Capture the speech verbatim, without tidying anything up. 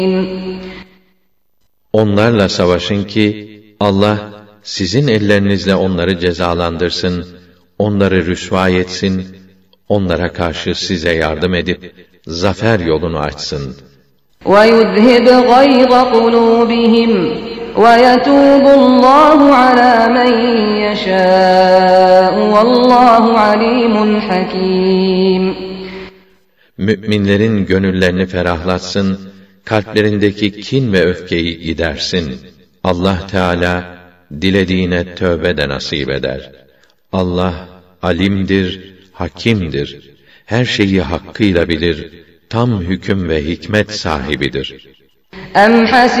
Onlarla savaşın ki Allah sizin ellerinizle onları cezalandırsın, onları rüsva etsin, onlara karşı size yardım edip zafer yolunu açsın. وَيُذْهِبْ غَيْظَ قُلُوبِهِمْ وَيَتُوبُ اللّٰهُ عَلَى مَنْ يَشَاءُ وَاللّٰهُ عَلِيمٌ حَكِيمٌ. Müminlerin gönüllerini ferahlatsın, kalplerindeki kin ve öfkeyi gidersin. Allah Teala dilediğine tövbe de nasip eder. Allah alimdir, hakimdir. Her şeyi hakkıyla bilir, tam hüküm ve hikmet sahibidir.